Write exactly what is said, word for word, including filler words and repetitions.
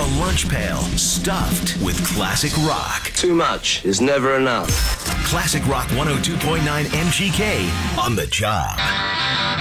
lunch pail stuffed with classic rock. Too much is never enough. Classic Rock one oh two point nine M G K on the job.